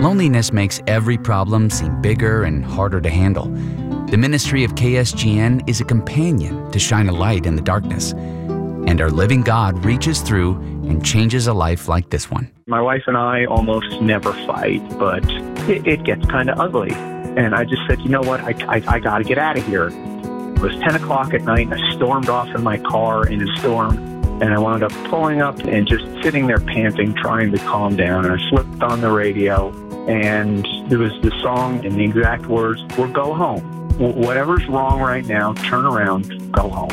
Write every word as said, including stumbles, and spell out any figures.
Loneliness makes every problem seem bigger and harder to handle. The ministry of K S G N is a companion to shine a light in the darkness. And our living God reaches through and changes a life like this one. My wife and I almost never fight, but it, it gets kind of ugly. And I just said, you know what, I, I, I got to get out of here. It was ten o'clock at night, and I stormed off in my car in a storm, and I wound up pulling up and just sitting there panting, trying to calm down. And I flipped on the radio, and it was the song, and the exact words were, "Go home. Whatever's wrong right now, turn around, go home."